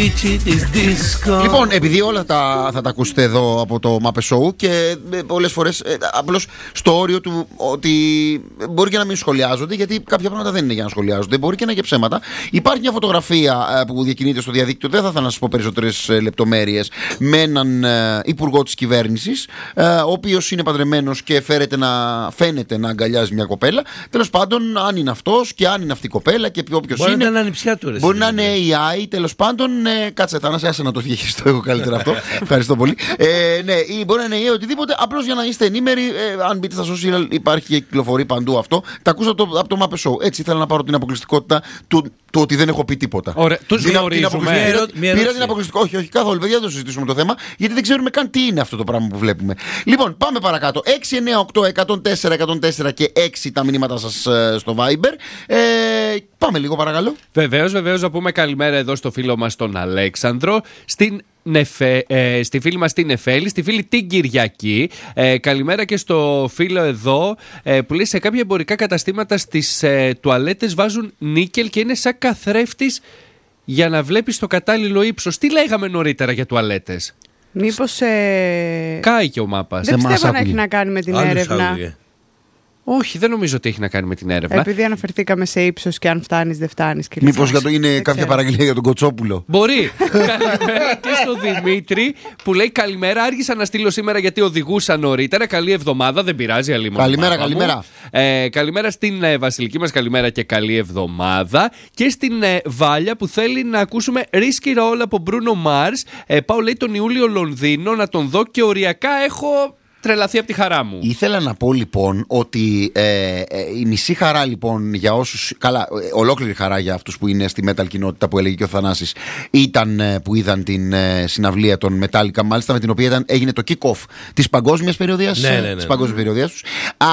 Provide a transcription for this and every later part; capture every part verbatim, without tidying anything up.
μπίτσι της δίσκο. Λοιπόν, επειδή όλα τα, θα τα ακούσετε εδώ από το Muppet Show και ε, πολλές φορές ε, απλώς στο όριο του ότι μπορεί και να μην σχολιάζονται, γιατί κάποια πράγματα δεν είναι για να σχολιάζονται, μπορεί και να είναι και ψέματα. Υπάρχει μια φωτογραφία ε, που διακινείται στο διαδίκτυο, δεν θα ήθελα να σας πω περισσότερες ε, λεπτομέρειες, με έναν ε, υπουργό της κυβέρνησης, ε, ο οποίος είναι παντρεμένος και φέρεται να, φαίνεται να αγκαλιάζει μια κοπέλα. Τέλος πάντων, αν είναι αυτός και αν είναι αυτή η κοπέλα και όποιος είναι. Μπορεί να είναι ανιψιά του, ρε. Μπορεί να είναι έι άι, τέλος πάντων. Ε, κάτσε, Θανάση, άσε να το διαχειριστώ εγώ καλύτερα αυτό. Ευχαριστώ πολύ. Ε, ναι, ή μπορεί να είναι έι άι, οτιδήποτε. Απλώς για να είστε ενήμεροι, ε, αν μπείτε στα social, υπάρχει και κυκλοφορεί παντού αυτό. Τα ακούσα από το, από το Muppet Show. Έτσι ήθελα να πάρω την αποκλειστικότητα του, του ότι δεν έχω πει τίποτα. Ωραία, τους γνωρίζουμε. Πήρα, πήρα την αποκλειστικότητα. Όχι, όχι, καθόλου, παιδιά, δεν το συζητήσουμε το θέμα, γιατί δεν ξέρουμε καν τι είναι αυτό το πράγμα που βλέπουμε. Λοιπόν, πάμε παρακάτω. έξι εννιά οκτώ εκατόν τέσσερα εκατόν τέσσερα και έξι τα μηνύματα σας ε, στο Viber. Ε, πάμε λίγο, παρακαλώ. Βεβαίως, βεβαίως, να πούμε καλημέρα εδώ στο φίλο μας τον Αλέξανδρο, στην Νεφε, ε, στη φίλη μας την Νεφέλη, στη φίλη την Κυριακή. Ε, καλημέρα και στο φίλο εδώ ε, που λέει σε κάποια εμπορικά καταστήματα στις ε, τουαλέτες βάζουν νίκελ και είναι σαν καθρέφτης για να βλέπεις το κατάλληλο ύψος. Τι λέγαμε νωρίτερα για τουαλέτες? Μήπως ε... κάει και ο Μάπας. Δεν πιστεύω να έχει να κάνει με την Άλλους έρευνα. άκουγε. Όχι, δεν νομίζω ότι έχει να κάνει με την έρευνα. Επειδή αναφερθήκαμε σε ύψος και αν φτάνεις δεν φτάνεις. Μήπως για το είναι κάποια παραγγελία για τον Κοτσόπουλο? Μπορεί. Καλημέρα και στο Δημήτρη που λέει καλημέρα. Άργησα να στείλω σήμερα γιατί οδηγούσα νωρίτερα. Καλή εβδομάδα, δεν πειράζει. Αλλή καλημέρα, καλημέρα. Ε, καλημέρα στην ε, Βασιλική μας, καλημέρα και καλή εβδομάδα. Και στην ε, Βάλια που θέλει να ακούσουμε Risky Roll από Bruno Mars. Ε, πάω λέει τον Ιούλιο Λονδίνο να τον δω και οριακά έχω τρελαθεί από τη χαρά μου. Ήθελα να πω λοιπόν ότι ε, ε, η μισή χαρά λοιπόν για όσους. Καλά, ε, ολόκληρη χαρά για αυτούς που είναι στη metal κοινότητα που έλεγε και ο Θανάσης ήταν ε, που είδαν την ε, συναυλία των Metallica, μάλιστα με την οποία ήταν, έγινε το kick-off της παγκόσμιας περιοδίας, ναι, ναι, ναι, της παγκόσμιας περιοδίας τους. Α,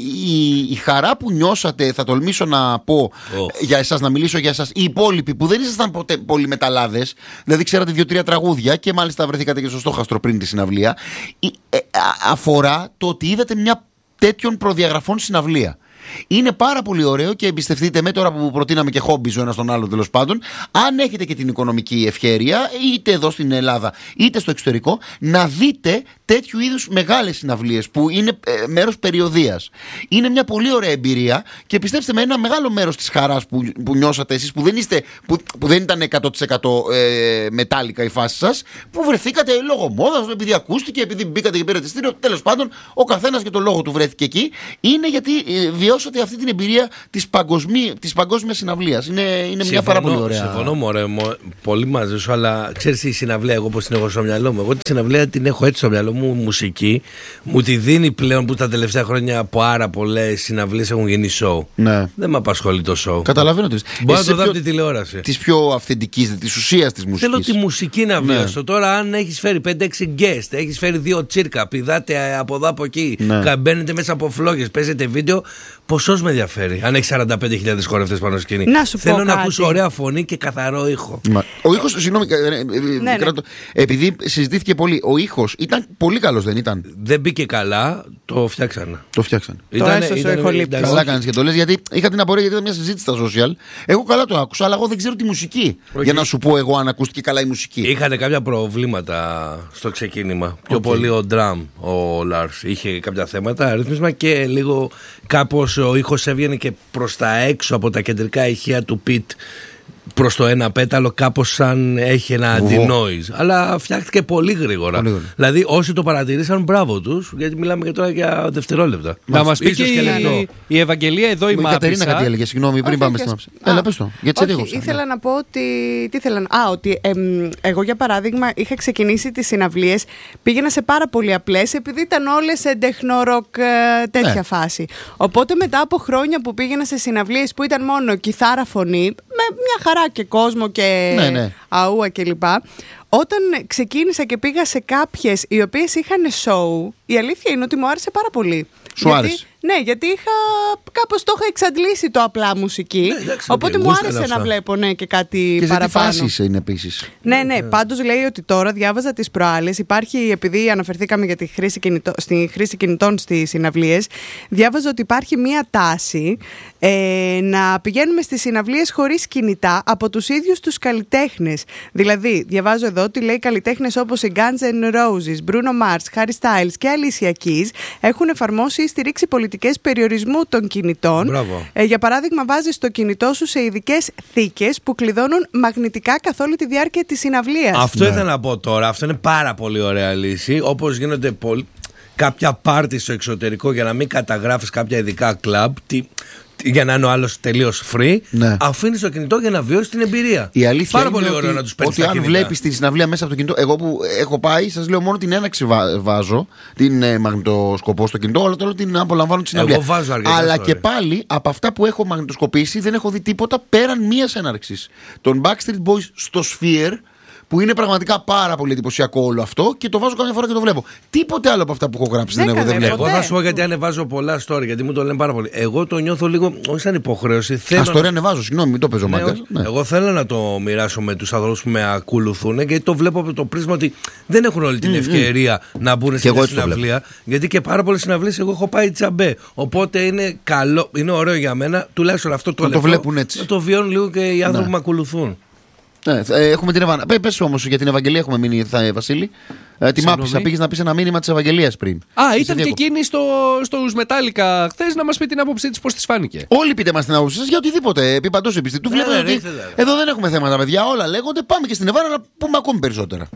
η, η χαρά που νιώσατε, θα τολμήσω να πω oh. για εσάς, να μιλήσω για εσάς, οι υπόλοιποι που δεν ήσασταν ποτέ πολύ μεταλλάδες, δηλαδή ξέρατε δύο-τρία τραγούδια και μάλιστα βρεθήκατε και στο στόχαστρο πριν τη συναυλία. Ε, ε, αφορά το ότι είδατε μια τέτοιων προδιαγραφών συναυλία. Είναι πάρα πολύ ωραίο και εμπιστευτείτε με, τώρα που προτείναμε και χόμπιζ ο ένας τον άλλο τέλος πάντων, αν έχετε και την οικονομική ευχέρεια, είτε εδώ στην Ελλάδα είτε στο εξωτερικό, να δείτε τέτοιου είδους μεγάλες συναυλίες που είναι ε, μέρος περιοδίας. Είναι μια πολύ ωραία εμπειρία και πιστέψτε με, ένα μεγάλο μέρος της χαράς που, που νιώσατε εσείς, που δεν, είστε, που, που δεν ήταν εκατό τοις εκατό ε, μετάλλικα η φάση σας, που βρεθήκατε λόγω μόδας, επειδή ακούστηκε, επειδή μπήκατε και πήρατε στήριο, τέλος πάντων ο καθένας και το λόγο του βρέθηκε εκεί, είναι γιατί ε, βιώσατε αυτή την εμπειρία της, παγκοσμί, της παγκόσμιας συναυλίας. Είναι, είναι μια πάρα πολύ ωραία. Συμφωνώ μωρέ, πολύ μαζί σου, αλλά ξέρεις η συναυλία εγώ πώς την έχω στο μυαλό μου? Εγώ τη συναυλία την έχω έτσι στο μυαλό μου, μουσική. Μου τη δίνει πλέον που τα τελευταία χρόνια πάρα πολλές συναυλίες έχουν γίνει show. Ναι. Δεν με απασχολεί το show. Καταλαβαίνω τι. Μπορώ να το δω από την τηλεόραση. Της πιο αυθεντικής, της ουσίας της μουσικής. Θέλω τη μουσική να βιώσω. Ναι. Τώρα, αν έχεις φέρει πέντε έξι guest, έχεις φέρει δύο τσίρκα, πηδάτε από εδώ από εκεί, ναι. μπαίνετε μέσα από φλόγες, παίζετε βίντεο. Ποσός με ενδιαφέρει, αν έχει σαράντα πέντε χιλιάδες χορευτές πάνω σκηνή. Να σου Θέλω πω να κάτι. ακούσω ωραία φωνή και καθαρό ήχο. Μα, ο ήχος, συγγνώμη, ναι, ναι. επειδή συζητήθηκε πολύ, ο ήχος ήταν πολύ καλός, δεν ήταν? Δεν μπήκε καλά, το φτιάξανε. Το φτιάξανε. Το έσωσε ο ηχολήπτης. Καλά κάνεις και το λες, γιατί είχα την απορία, γιατί ήταν μια συζήτηση στα social. Εγώ καλά το άκουσα, αλλά εγώ δεν ξέρω τη μουσική. Όχι. Για να σου πω εγώ αν ακούστηκε καλά η μουσική. Είχαν κάποια προβλήματα στο ξεκίνημα. Πιο okay. πολύ ο Drum, ο Lars, είχε κάποια θέματα, ρύθμισμα και λίγο κάπως ο ήχος έβγαινε και προς τα έξω από τα κεντρικά ηχεία του pit προς το ένα πέταλο, κάπως σαν έχει ένα anti-noise. Αλλά φτιάχτηκε πολύ γρήγορα. Πολύ γρήγορα. Δηλαδή όσοι το παρατηρήσαν, μπράβο τους, γιατί μιλάμε και τώρα για δευτερόλεπτα. Να μας πει και η, η Ευαγγελία εδώ η Μάπησα. Η Κατερίνα κάτι έλεγε, συγγνώμη, πριν πάμε στην Μάπησα. Έλα, πες το. Γιατί όχι, ήθελα να πω ότι. Τι ήθελα να... Α, ότι εμ, εγώ για παράδειγμα είχα ξεκινήσει τις συναυλίες, πήγαινα σε πάρα πολύ απλές, επειδή ήταν όλες σε τεχνοροκ τέτοια ναι. φάση. Οπότε μετά από χρόνια που πήγαινα σε συναυλίες που ήταν μόνο κιθάρα φωνή, με μια χαρά και κόσμο και ναι, ναι. αούα κλπ. Όταν ξεκίνησα και πήγα σε κάποιες οι οποίες είχαν show, η αλήθεια είναι ότι μου άρεσε πάρα πολύ. Σου γιατί, άρεσε? Ναι, γιατί είχα κάπως το είχα εξαντλήσει το απλά μουσική. Ναι, εντάξει, οπότε okay, μου γούστα άρεσε αυτά. να βλέπω ναι, και κάτι Και σε τι παραπάνω. φάσεις είναι επίσης? Ναι, ναι. Πάντως λέει ότι τώρα διάβαζα τις προάλλες. Υπάρχει, επειδή αναφερθήκαμε για τη χρήση κινητό, στη χρήση κινητών στις συναυλίες, διάβαζα ότι υπάρχει μία τάση ε, να πηγαίνουμε στις συναυλίες χωρίς κινητά από τους ίδιους τους καλλιτέχνες. Δηλαδή, διαβάζω εδώ ότι λέει καλλιτέχνες όπως οι Guns N' Roses, Bruno Mars, Harry Styles και Alicia Keys έχουν εφαρμόσει ή στηρίξει πολιτικές περιορισμού των κινητών. Ε, για παράδειγμα, βάζεις το κινητό σου σε ειδικές θήκες που κλειδώνουν μαγνητικά καθ' όλη τη διάρκεια της συναυλίας. Αυτό ναι. ήθελα να πω τώρα. Αυτό είναι πάρα πολύ ωραία λύση. Όπως γίνονται πολύ... κάποια πάρτι στο εξωτερικό για να μην καταγράφεις κάποια ειδικά κλαμπ. Τι... για να είναι ο άλλος τελείως free, ναι. αφήνεις το κινητό για να βιώσεις την εμπειρία. Η αλήθεια πάρα είναι πολύ ότι, ωραίο να τους παίρνεις ότι τα αν κινητά. βλέπεις τη συναυλία μέσα από το κινητό, εγώ που έχω πάει, σας λέω μόνο την έναξη βά, βάζω, την ε, μαγνητοσκοπώ στο κινητό, αλλά τώρα την απολαμβάνω τη συναυλία. Εγώ βάζω αρκετά. Αλλά sorry. και πάλι από αυτά που έχω μαγνητοσκοπήσει δεν έχω δει τίποτα πέραν μίας έναρξης. Τον Backstreet Boys στο Sphere, που είναι πραγματικά πάρα πολύ εντυπωσιακό όλο αυτό και το βάζω καμιά φορά και το βλέπω. Τίποτε άλλο από αυτά που έχω γράψει δεν, δεν, έχω, δεν βλέπω. Εγώ θα σου πω γιατί ανεβάζω πολλά story, γιατί μου το λένε πάρα πολύ. Εγώ το νιώθω λίγο, όχι σαν υποχρέωση. Θέλω... Α, story ανεβάζω, συγγνώμη, μην το παίζω ναι, μάγκα. Ναι. Εγώ θέλω να το μοιράσω με τους ανθρώπους που με ακολουθούν, γιατί το βλέπω από το πρίσμα ότι δεν έχουν όλη την mm, ευκαιρία mm. να μπουν σε μια συναυλία. Γιατί και πάρα πολλές συναυλίες εγώ έχω πάει τσαμπέ. Οπότε είναι, καλό, είναι ωραίο για μένα, τουλάχιστον αυτό το, το βλέπουν έτσι. Να το βιώνουν λίγο και οι άνθρωποι ναι. που με ακολουθούν. Ναι, έχουμε την Ευα... Πε πες όμως για την Ευαγγελία έχουμε μείνει, θα, Βασίλη. Ε, τη μάπης, θα πήγες να πεις ένα μήνυμα της Ευαγγελίας πριν. Α, ήταν και εκείνη στο, στους Μετάλλικα χθες να μας πει την άποψή της, πώς της φάνηκε. Όλοι πείτε μας την άποψή σας για οτιδήποτε. Επί παντός επιστή. Του βλέπετε ότι εδώ δεν έχουμε θέματα, παιδιά. Όλα λέγονται. Πάμε και στην Εβάνα να πούμε ακόμη περισσότερα.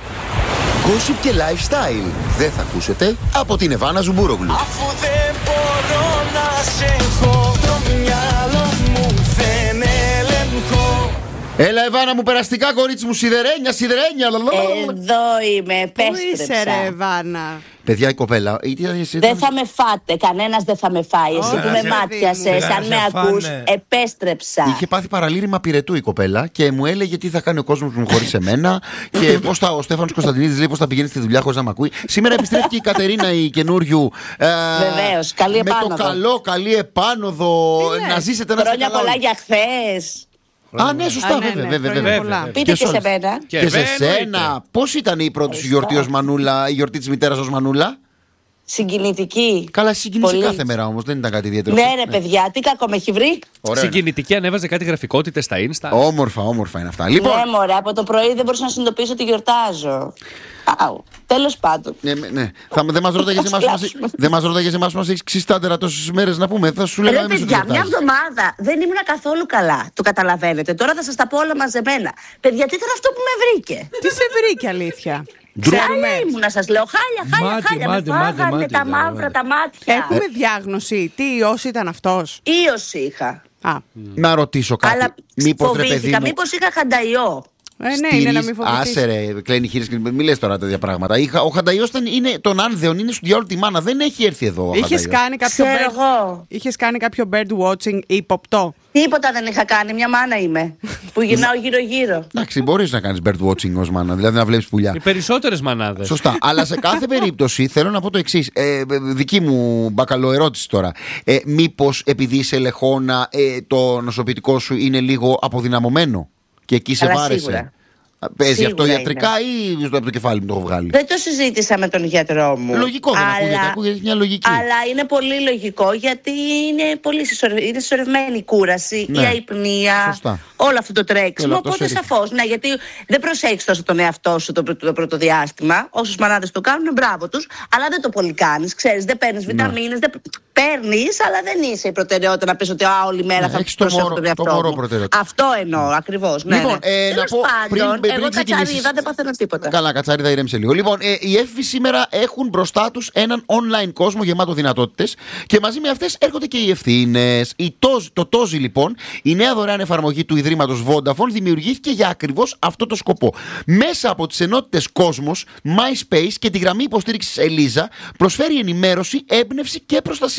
Gossip και lifestyle. Δεν θα ακούσετε από την Εβάνα Ζουμπούρογλου. Αφού δεν μπορώ να σε έχω, το μυαλό μου δεν ελεγχώ. Έλα, Εβάνα μου, περαστικά, κορίτσι μου, σιδερένια, σιδερένια. Εδώ είμαι, Πού είσαι ρε επέστρεψα. Εβάνα? Παιδιά, η κοπέλα. Δεν θα με φάτε, κανένας δεν θα με φάει. Εσύ που με μάτιασες, αν με ακούς, επέστρεψα. Είχε πάθει παραλήρημα πυρετού η κοπέλα και μου έλεγε τι θα κάνει ο κόσμος μου χωρίς εμένα και πώς θα, ο Στέφανος Κωνσταντινίδης λέει πώς θα πηγαίνει στη δουλειά χωρίς να μ' ακούει. Σήμερα επιστρέφει η Κατερίνα η καινούριου. Ε, Βεβαίως, καλή επάνωδο. Με το καλό, καλή επάνωδο. Να ζήσετε να είστε Χρόνια καλά. πολλά για χθες. Α, ναι, σωστά, Α, ναι, βέβαια, ναι, βέβαια, χρόνια βέβαια. πολλά. Πείτε και σε μένα. Και, και σε σένα. Πώς ήταν η πρώτη σου γιορτή ως Μανούλα, η γιορτή της μητέρας ως Μανούλα? Συγκινητική. Καλά, συγκινήσει Πολύ. κάθε μέρα όμως, δεν ήταν κάτι ιδιαίτερο. Ναι, ρε παιδιά, τι κακό με έχει βρει. Ωραία. Συγκινητική, ανέβαζε κάτι γραφικότητες στα Insta. Όμορφα, όμορφα είναι αυτά. Λοιπόν, Ναι, μωρέ, από το πρωί δεν μπορούσα να συνειδητοποιήσω ότι γιορτάζω. Αου, τέλος πάντων. ναι, ναι. Θα, δεν μας ρώταγες εμάς που μας, δεν μας ρώταγες εμάς που μας έχεις ξυστάτερα τόσες μέρες να πούμε. Θα σου Ρε λέγαμε εμείς ότι παιδιά, μια γιορτάζεις. εβδομάδα δεν ήμουν καθόλου καλά. Το καταλαβαίνετε. Τώρα θα σας τα πω όλα μαζεμένα. Παιδιά, τι ήταν αυτό που με βρήκε. Τι σε βρήκε αλήθεια? Χάλια ήμουνα, σας λέω. Χάλια, χάλια, Μάτι, χάλια. μάτι, Με μάτι, φάγανε μάτι, τα ναι, μαύρα ναι. τα μάτια. Έχουμε διάγνωση. Τι ιός ήταν αυτός? Ίος είχα. Α, Να ρωτήσω κάτι. Αλλά Μήπως, ρε παιδί φοβήθηκα, μου, μήπως είχα χανταϊό. ε, ναι, στηρίζεις- είναι να μην φοβηθείς. Άσε ρε, κλαίνει χείρες και μη λες τώρα τέτοια πράγματα. Είχα- Ο Χανταϊός ήταν- είναι των Άνδεων, είναι στο διάολο τη μάνα. Δεν έχει έρθει εδώ ο Είχες Χανταϊός. κάνει, κάποιο Ξέρω bird... εγώ. Είχες κάνει κάποιο bird watching ύποπτο? Τίποτα δεν είχα κάνει, μια μάνα είμαι. Που γυρνάω γύρω-γύρω. Εντάξει, μπορείς να κάνεις bird watching ως μάνα, δηλαδή να βλέπεις πουλιά. Οι περισσότερες μανάδες. Σωστά. Αλλά σε κάθε περίπτωση θέλω να πω το εξής. Ε, δική μου μπακαλοερώτηση τώρα. Ε, μήπως επειδή είσαι λεχόνα, ε, το νοσοποιητικό σου είναι λίγο αποδυναμωμένο και εκεί σε Αλλά βάρεσε. σίγουρα. Παίζει Σίγουρα αυτό ιατρικά ή από το κεφάλι μου το έχω βγάλει? Δεν το συζήτησα με τον γιατρό μου. Λογικό δεν ακούγεται, ακούγεται μια λογική. Αλλά είναι πολύ λογικό γιατί είναι πολύ συσσωρε- είναι συσσωρευμένη η κούραση, Ναι. η αϊπνία, Σωστά. όλο αυτό το τρέξιμο. Όλο αυτό Οπότε σε ρίχνει. σαφώς, ναι, γιατί δεν προσέχεις τόσο τον εαυτό σου το, το πρώτο διάστημα. Όσους μανάδες το κάνουν, μπράβο τους, αλλά δεν το πολύ κάνεις. Ξέρεις, δεν παίρνεις βιταμίνες, δεν... παίρνεις, αλλά δεν είσαι η προτεραιότητα να πεις ότι α, όλη μέρα Ναι, θα έχεις το προσέχω μωρό- τον το εαυτό μωρό μου. προτεραιότητα. Αυτό εννοώ ακριβώς. Ναι, Λοιπόν, ναι. ε, να Τέλος πω, πριν- πάντων, πριν εγώ ξεκινήσεις- κατσαρίδα δεν παθαίνω τίποτα. Καλά, κατσαρίδα, ηρέμησε λίγο. Λοιπόν, ε, οι έφηβοι σήμερα έχουν μπροστά τους έναν online κόσμο γεμάτο δυνατότητες και μαζί με αυτές έρχονται και οι ευθύνες. Η Toz- το Tozi, λοιπόν, η νέα δωρεάν εφαρμογή του Ιδρύματος Vodafone, δημιουργήθηκε για ακριβώς αυτό το σκοπό. Μέσα από τις ενότητες Κόσμος, MySpace και τη γραμμή υποστήριξης Ελίζα, προσφέρει ενημέρωση, έμπνευση και προστασία.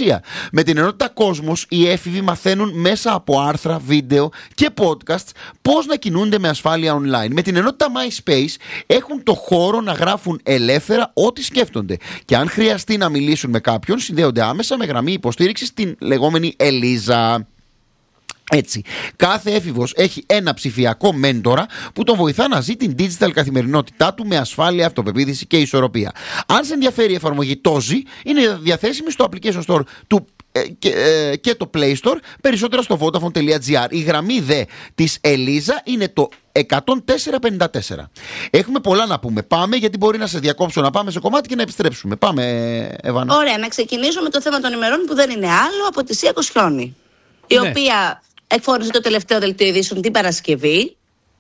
συνεργασία. Με την ενότητα Κόσμος, οι έφηβοι μαθαίνουν μέσα από άρθρα, βίντεο και podcasts πώς να κινούνται με ασφάλεια online. Με την ενότητα MySpace έχουν το χώρο να γράφουν ελεύθερα ό,τι σκέφτονται. Και αν χρειαστεί να μιλήσουν με κάποιον, συνδέονται άμεσα με γραμμή υποστήριξης, την λεγόμενη Ελίζα. Έτσι, κάθε έφηβος έχει ένα ψηφιακό μέντορα που τον βοηθά να ζει την digital καθημερινότητά του με ασφάλεια, αυτοπεποίθηση και ισορροπία. Αν σε ενδιαφέρει η εφαρμογή Τόζι, είναι διαθέσιμη στο application store του ε, και, ε, και το Play Store, περισσότερα στο vodafone τελεία gr. Η γραμμή δε της Ελίζα είναι το εκατόν τέσσερα πενήντα τέσσερα. Έχουμε πολλά να πούμε. Πάμε, γιατί μπορεί να σε διακόψω να πάμε σε κομμάτι και να επιστρέψουμε. Πάμε, Εβάνα. Ωραία, να ξεκινήσω με το θέμα των ημερών που δεν είναι άλλο από τη Σία Κοσιόνη, η Ναι. οποία εκφόρησε το τελευταίο δελτίο ειδήσεων την Παρασκευή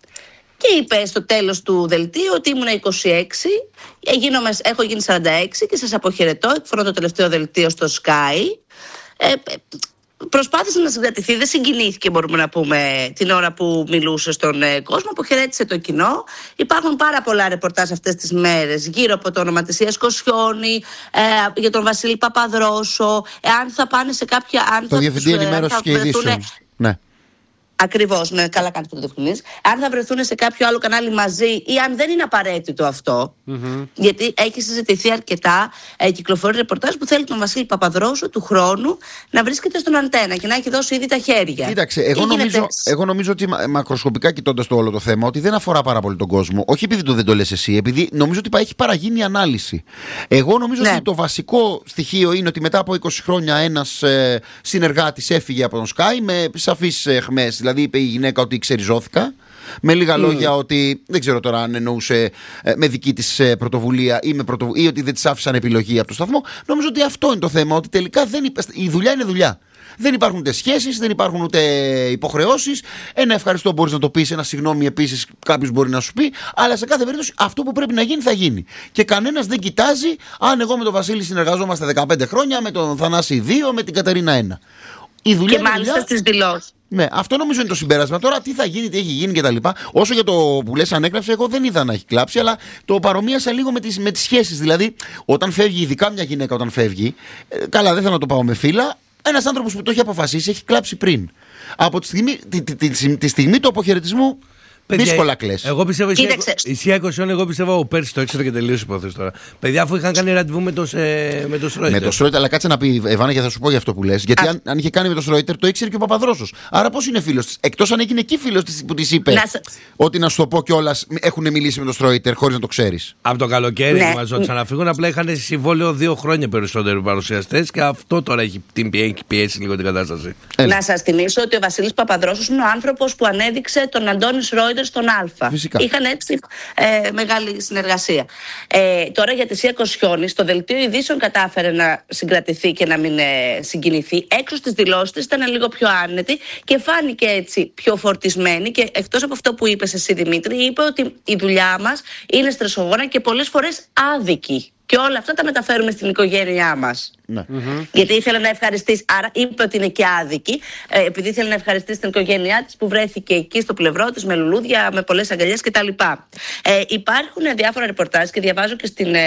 και είπε στο τέλος του δελτίου ότι ήμουν είκοσι έξι, γίνομαι, έχω γίνει σαράντα έξι και σας αποχαιρετώ, εκφορώ το τελευταίο δελτίο στο Sky. Ε, προσπάθησε να συγκρατηθεί, δεν συγκινήθηκε, μπορούμε να πούμε, την ώρα που μιλούσε στον ε, κόσμο, αποχαιρέτησε το κοινό. Υπάρχουν πάρα πολλά ρεπορτάζ αυτές τις μέρες γύρω από το όνομα της Σίας Κοσιόνη, ε, για τον Βασίλη Παπαδρόσο, εάν θα πάνε σε κάποια... Αν Το θα Διευθυντή τους, ε, Ενημέρωσης θα και βρεθούνε- Ειδήσεων. Ναι. Ακριβώς, ναι, καλά κάνετε που το διευκρινίζεις. Αν θα βρεθούν σε κάποιο άλλο κανάλι μαζί ή αν δεν είναι απαραίτητο αυτό, mm-hmm. γιατί έχει συζητηθεί αρκετά, ε, κυκλοφορεί ρεπορτάζ που θέλει τον Βασίλη Παπαδρόσο του χρόνου να βρίσκεται στον αντένα και να έχει δώσει ήδη τα χέρια. Κοίταξε, εγώ γίνεται- νομίζω, εγώ νομίζω ότι μα- μακροσκοπικά κοιτώντας το όλο το θέμα, ότι δεν αφορά πάρα πολύ τον κόσμο. Όχι επειδή το δεν το λες εσύ, επειδή νομίζω ότι έχει παραγίνει η ανάλυση. Εγώ νομίζω Ναι. ότι το βασικό στοιχείο είναι ότι μετά από είκοσι χρόνια ένας ε, συνεργάτης έφυγε από τον Sky με σαφείς αιχμές. Δηλαδή είπε η γυναίκα ότι ξεριζώθηκα. Με λίγα λόγια ότι δεν ξέρω τώρα αν εννοούσε ε, με δική της ε, πρωτοβουλία ή, με πρωτοβου... ή ότι δεν της άφησαν επιλογή από το σταθμό. Νομίζω ότι αυτό είναι το θέμα. Ότι τελικά δεν υπ... η δουλειά είναι δουλειά. Δεν υπάρχουν ούτε σχέσεις, δεν υπάρχουν ούτε υποχρεώσεις. Ένα ευχαριστώ μπορείς να το πεις, ένα συγγνώμη επίσης κάποιος μπορεί να σου πει. Αλλά σε κάθε περίπτωση αυτό που πρέπει να γίνει θα γίνει. Και κανένας δεν κοιτάζει αν εγώ με τον Βασίλη συνεργαζόμαστε δεκαπέντε χρόνια, με τον Θανάση δύο, με την Κατερίνα ένα. Η δουλειά Και είναι μάλιστα δουλειά. στις δηλώσεις. Ναι, αυτό νομίζω είναι το συμπέρασμα. Τώρα τι θα γίνει, τι έχει γίνει κτλ. Όσο για το που λες ανέκλαψε, εγώ δεν είδα να έχει κλάψει, αλλά το παρομοίασα λίγο με τις, με τις σχέσεις. Δηλαδή, όταν φεύγει, ειδικά μια γυναίκα όταν φεύγει, ε, καλά, δεν θέλω να το πάω με φύλλα. Ένας άνθρωπος που το έχει αποφασίσει έχει κλάψει πριν. Από τη στιγμή, τη, τη, τη, τη στιγμή του αποχαιρετισμού. Παιδιά, δύσκολα κλαις. Εγώ πιστεύω Κοίταξε. η Σία Κοσιόνη, εγώ πιστεύω πέρσι το έξερα και τελείωσε η υπόθεση τώρα. Παιδιά, αφού είχαν κάνει ραντεβού με το, ε, με το Σρόιτερ. Με το Σρόιτερ, αλλά κάτσε να πει, Εβάνα, και θα σου πω για αυτό που λες. Γιατί αν, αν είχε κάνει με το Σρόιτερ, το ήξερε και ο Παπαδρόσος. Άρα πώς είναι φίλος της. Εκτός αν έγινε εκεί φίλος της που της είπε Να σε- ότι να σου το πω κιόλας, έχουν μιλήσει με το Σρόιτερ χωρίς να το ξέρεις. Από το καλοκαίρι Ναι. μαζόντουσαν να φύγουν. Απλά είχαν συμβόλαιο δύο χρόνια περισσότεροι παρουσιαστές και αυτό τώρα έχει, την πι- έχει πιέσει λίγο την κατάσταση. Έλα. Να σας θυμίσω ότι ο Βασίλης Παπαδρόσος είναι ο άνθρωπος που ανέδειξε τον Αντώνη Σρόιτερ στον Α. Φυσικά. Είχαν έτσι ε, μεγάλη συνεργασία. Ε, τώρα για τη Σία Κοσιόνη, στο δελτίο ειδήσεων κατάφερε να συγκρατηθεί και να μην ε, συγκινηθεί. Έξω στις δηλώσεις της ήταν λίγο πιο άνετη και φάνηκε έτσι πιο φορτισμένη. Και εκτός από αυτό που είπες εσύ, Δημήτρη, είπε ότι η δουλειά μας είναι στρεσογόνα και πολλές φορές άδικη. Και όλα αυτά τα μεταφέρουμε στην οικογένειά μας. Ναι. Γιατί ήθελε να ευχαριστήσει, άρα είπε ότι είναι και άδικη, ε, επειδή ήθελε να ευχαριστήσει την οικογένειά της που βρέθηκε εκεί στο πλευρό της με λουλούδια, με πολλές αγκαλιές κτλ. Ε, υπάρχουν διάφορα ρεπορτάζ και διαβάζω και στην